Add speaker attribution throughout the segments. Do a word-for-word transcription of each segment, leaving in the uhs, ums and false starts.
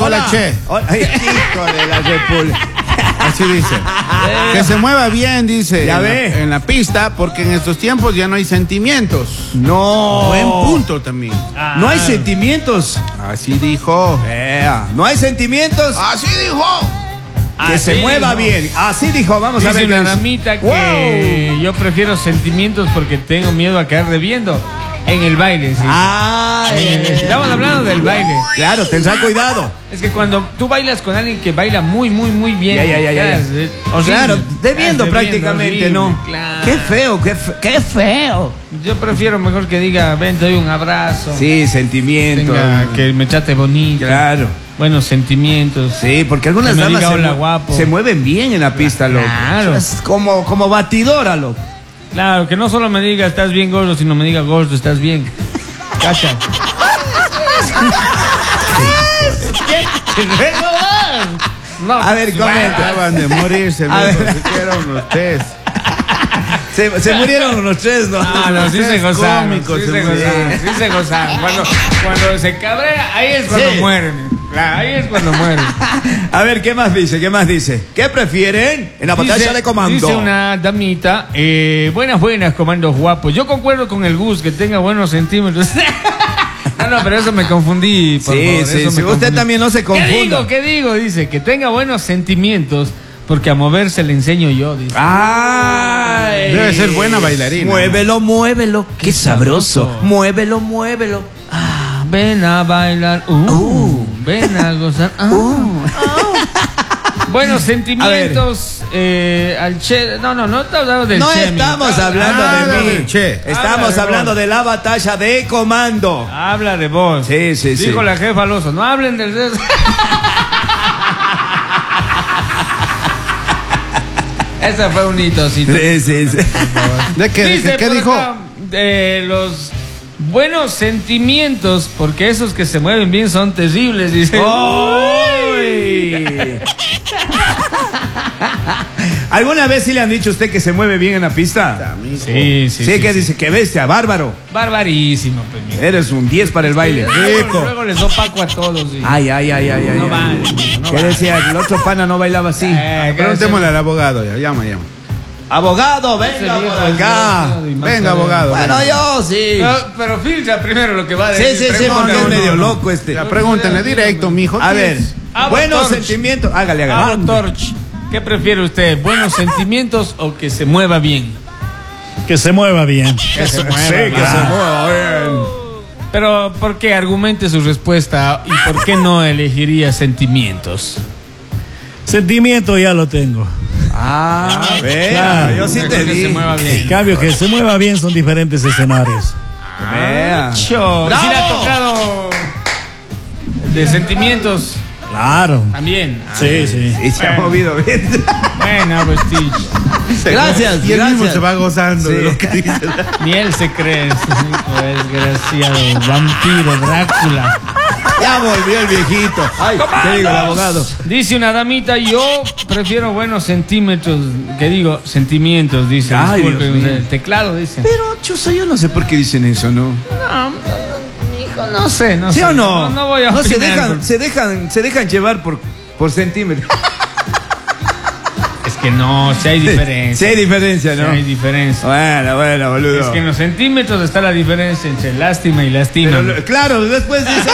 Speaker 1: Hola, Che.
Speaker 2: Hola, ay, hijo de la República.
Speaker 1: Así dice. Que se mueva bien, dice.
Speaker 2: Ya
Speaker 1: en
Speaker 2: ve.
Speaker 1: La, en la pista, porque en estos tiempos ya no hay sentimientos.
Speaker 2: No.
Speaker 1: Buen punto también.
Speaker 3: Ah.
Speaker 2: No hay sentimientos.
Speaker 1: Así dijo.
Speaker 2: Vea, no hay sentimientos.
Speaker 1: Así dijo.
Speaker 2: Que
Speaker 3: Así
Speaker 2: se mueva
Speaker 3: dijo.
Speaker 2: bien. Así dijo, vamos a
Speaker 3: Dice
Speaker 2: ver.
Speaker 3: una
Speaker 2: qué dice.
Speaker 3: damita que
Speaker 2: Wow.
Speaker 3: yo prefiero sentimientos porque tengo miedo a caer reviendo en el baile. ¿Sí?
Speaker 2: Ah,
Speaker 3: En el- Estamos hablando del baile.
Speaker 2: claro, tendrá cuidado.
Speaker 3: Es que cuando tú bailas con alguien que baila muy, muy, muy bien.
Speaker 2: Ya, ya, ya, ya, ya.
Speaker 3: es, eh, horrible.
Speaker 2: Claro, debiendo
Speaker 3: Es
Speaker 2: prácticamente,
Speaker 3: horrible,
Speaker 2: ¿no?
Speaker 3: Claro.
Speaker 2: Qué feo, qué, fe- qué feo.
Speaker 3: Yo prefiero mejor que diga, ven, te doy un abrazo.
Speaker 2: Sí, sentimiento.
Speaker 3: Tenga, que me trate bonito.
Speaker 2: Claro.
Speaker 3: Buenos sentimientos.
Speaker 2: Sí, porque algunas
Speaker 3: Que me
Speaker 2: damas
Speaker 3: diga,
Speaker 2: se,
Speaker 3: hola,
Speaker 2: mue-
Speaker 3: guapo.
Speaker 2: se mueven bien en la pista, loco.
Speaker 3: Claro.
Speaker 2: Es como, como batidora, loco.
Speaker 3: Claro, que no solo me diga estás bien gordo, sino me diga gordo, estás bien. Cacha. No,
Speaker 2: A ver, comenta.
Speaker 1: Acaban de morirse,
Speaker 2: A
Speaker 1: mijo,
Speaker 2: ver.
Speaker 1: siquiera unos test.
Speaker 2: Se, se murieron los tres, ¿no?
Speaker 3: Ah, no, sí se gozaron,
Speaker 1: cómicos,
Speaker 3: sí
Speaker 1: se
Speaker 3: se gozaron, sí se gozaron. Cuando, cuando se cabrea, ahí es cuando
Speaker 2: Sí.
Speaker 3: mueren. Claro, ahí es cuando mueren.
Speaker 2: A ver, ¿qué más dice? ¿Qué más dice? ¿Qué prefieren en la batalla
Speaker 3: Dice-
Speaker 2: de comando?
Speaker 3: Dice una damita, eh, buenas, buenas, comandos guapos. Yo concuerdo con el Gus, que tenga buenos centímetros. No, no, pero eso me confundí, por
Speaker 2: Sí,
Speaker 3: favor,
Speaker 2: sí,
Speaker 3: eso
Speaker 2: sí.
Speaker 3: me
Speaker 2: Usted
Speaker 3: confundí.
Speaker 2: también no se confunda.
Speaker 3: ¿Qué digo? ¿Qué digo? Dice, que tenga buenos sentimientos, porque a moverse le enseño yo, dice.
Speaker 2: ¡Ay!
Speaker 1: Debe ser buena bailarina.
Speaker 2: Muévelo, muévelo. Qué,
Speaker 3: Qué
Speaker 2: sabroso.
Speaker 3: sabroso.
Speaker 2: Muévelo, muévelo.
Speaker 3: Ah, ven a bailar, uh,
Speaker 2: Uh.
Speaker 3: ven a gozar. ah, ah. Buenos sentimientos eh, al Che. No, no, no te hablamos del
Speaker 2: No
Speaker 3: Che.
Speaker 2: estamos
Speaker 3: mi-
Speaker 2: hablando
Speaker 1: Habla
Speaker 2: de mí.
Speaker 1: del Che.
Speaker 2: Estamos
Speaker 3: Habla de
Speaker 2: hablando
Speaker 3: vos.
Speaker 2: de la batalla de comando.
Speaker 3: Habla de vos.
Speaker 2: Sí, sí, sí.
Speaker 3: Dijo la jefa al oso, no hablen del resto. Ese fue un hito, sí.
Speaker 2: Sí, sí, sí.
Speaker 1: ¿De qué,
Speaker 3: Dice
Speaker 1: de qué
Speaker 3: por
Speaker 1: dijo?
Speaker 3: acá, eh, los buenos sentimientos, porque esos que se mueven bien son terribles, dice.
Speaker 2: ¡Ay! ¿Alguna vez sí le han dicho a usted que se mueve bien en la pista?
Speaker 3: Sí, sí,
Speaker 2: Sí, que dice que bestia, bárbaro.
Speaker 3: Barbarísimo, pues, mira.
Speaker 2: Eres un diez para el baile.
Speaker 3: Luego, luego les opaco a todos. sí.
Speaker 2: Ay, ay, ay, ay, ay.
Speaker 3: No
Speaker 2: ay.
Speaker 3: vale, mijo, no
Speaker 2: ¿Qué
Speaker 3: vale.
Speaker 2: decía? El otro pana no bailaba así.
Speaker 3: Eh,
Speaker 1: Preguntémosle al abogado ya. Llama, llama.
Speaker 2: Abogado,
Speaker 3: ese
Speaker 2: venga
Speaker 3: viejo
Speaker 2: por
Speaker 3: es
Speaker 2: acá.
Speaker 3: desgraciado y más
Speaker 1: Venga,
Speaker 3: sabe.
Speaker 1: abogado.
Speaker 2: Bueno, yo sí.
Speaker 3: Pero, pero filtra primero lo que va a
Speaker 2: Sí,
Speaker 3: decir.
Speaker 2: sí, sí,
Speaker 3: Pregunta,
Speaker 2: porque es
Speaker 3: no,
Speaker 2: medio
Speaker 3: no, no.
Speaker 2: loco este.
Speaker 1: Ya, pregúntenle directo, mijo.
Speaker 2: A
Speaker 1: ¿qué
Speaker 2: ver,
Speaker 1: es?
Speaker 3: Abro
Speaker 2: buenos
Speaker 3: torch.
Speaker 2: sentimientos. Hágale,
Speaker 3: Abro
Speaker 2: hágale.
Speaker 3: torch. ¿Qué prefiere usted? ¿Buenos sentimientos o que se mueva bien?
Speaker 4: Que se mueva bien.
Speaker 3: Que se mueva
Speaker 2: Sí, que
Speaker 3: bien.
Speaker 2: se mueva bien.
Speaker 3: Pero, ¿por qué? Argumente su respuesta y por qué no elegiría sentimientos.
Speaker 4: Sentimiento ya lo tengo.
Speaker 2: Ah, vea,
Speaker 4: claro.
Speaker 2: yo sí
Speaker 3: Mejor
Speaker 2: te
Speaker 3: que se
Speaker 2: di.
Speaker 3: mueva bien.
Speaker 4: En cambio, que se mueva bien son diferentes escenarios.
Speaker 2: Vea.
Speaker 3: Cho,
Speaker 2: ¡Bravo!
Speaker 3: sí le ha tocado de sentimientos
Speaker 4: Claro.
Speaker 3: también.
Speaker 4: Sí, sí.
Speaker 2: Y se ha movido bien.
Speaker 3: Bueno, pues sí.
Speaker 2: Gracias,
Speaker 1: Y él mismo
Speaker 2: gracias.
Speaker 1: se va gozando de
Speaker 2: Sí.
Speaker 1: lo que dice.
Speaker 3: Ni él se cree, ese hijo desgraciado, vampiro, Drácula.
Speaker 2: Ya volvió el viejito. Ay, ¿qué digo, el abogado?
Speaker 3: Dice una damita, yo prefiero buenos centímetros, que digo, sentimientos, dice.
Speaker 2: Ay,
Speaker 3: Disculpe,
Speaker 2: Dios mío.
Speaker 3: el teclado, dice.
Speaker 2: Pero, chuzo, yo no sé por qué dicen eso, ¿no?
Speaker 3: No, hijo, no sé, no
Speaker 2: ¿Sí
Speaker 3: sé.
Speaker 2: o no?
Speaker 3: No, no voy a
Speaker 2: No, se
Speaker 3: opinar,
Speaker 2: dejan,
Speaker 3: porque-
Speaker 2: se dejan, se dejan llevar por, por centímetros.
Speaker 3: Es que no, si hay diferencia.
Speaker 2: Sí hay diferencia,
Speaker 3: Sí
Speaker 2: ¿no?
Speaker 3: hay diferencia.
Speaker 2: Bueno, bueno, boludo.
Speaker 3: Es que en los centímetros está la diferencia entre lástima y lastima.
Speaker 2: Pero, lo- claro, después dice.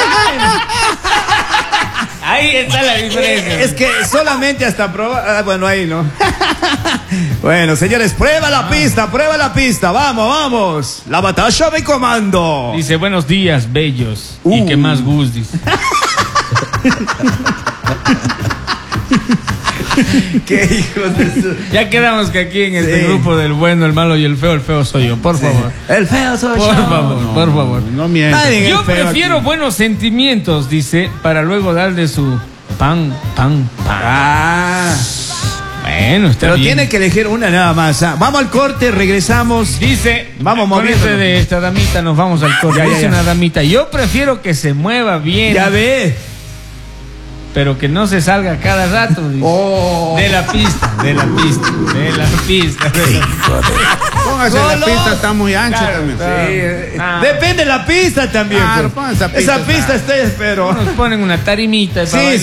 Speaker 3: Ahí está la diferencia.
Speaker 2: Es que solamente hasta probar. Ah, bueno, ahí no. Bueno, señores, prueba la pista, prueba la pista. Vamos, vamos. La batalla de comando.
Speaker 3: Dice, buenos días, bellos. Y
Speaker 2: Uh.
Speaker 3: que más gustis.
Speaker 2: Qué hijos de su.
Speaker 3: Ya quedamos que aquí en este
Speaker 2: Sí.
Speaker 3: grupo del bueno, el malo y el feo, el feo soy yo. Por favor.
Speaker 2: El feo soy
Speaker 3: Por
Speaker 2: yo.
Speaker 3: favor, por favor.
Speaker 1: No mientas.
Speaker 2: Nadie-
Speaker 3: Yo
Speaker 2: el feo
Speaker 3: prefiero
Speaker 2: aquí.
Speaker 3: buenos sentimientos, dice, para luego darle su pan, pan, pan.
Speaker 2: Ah.
Speaker 3: Bueno, está
Speaker 2: Pero
Speaker 3: bien.
Speaker 2: tiene que elegir una nada más. ah. Vamos al corte, regresamos.
Speaker 3: Dice,
Speaker 2: Vamos
Speaker 3: con
Speaker 2: moviéndonos.
Speaker 3: ese de esta damita nos vamos al corte.
Speaker 2: Ya, ya,
Speaker 3: Dice
Speaker 2: ya.
Speaker 3: una damita, yo prefiero que se mueva bien,
Speaker 2: Ya ve.
Speaker 3: pero que no se salga cada rato, dice.
Speaker 2: Oh.
Speaker 3: De la pista, de la pista, de la pista. de la-
Speaker 1: Póngase la
Speaker 2: Solo.
Speaker 1: pista, está muy ancha
Speaker 3: Claro,
Speaker 1: también.
Speaker 3: claro.
Speaker 2: Sí, eh,
Speaker 3: Ah.
Speaker 2: Depende de la pista también.
Speaker 1: Claro,
Speaker 2: pues.
Speaker 1: pon esa pista,
Speaker 2: Esa pista
Speaker 1: está.
Speaker 2: está, pero.
Speaker 3: Nos ponen una tarimita para
Speaker 2: Sí,
Speaker 3: bailar.